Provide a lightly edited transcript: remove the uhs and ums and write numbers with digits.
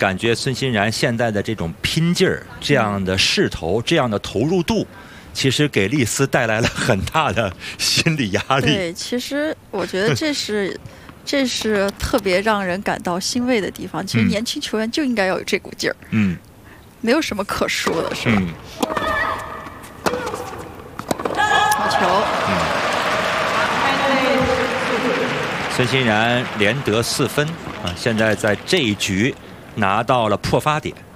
感觉孙欣然现在的这种拼劲儿、这样的势头、这样的投入度，其实给丽丝带来了很大的心理压力。 对，其实我觉得这是特别让人感到欣慰的地方。其实年轻球员就应该要有这股劲儿，没有什么可输的，是吧？好球！ 孙欣然连得4分啊，现在在这一局拿到了破发点。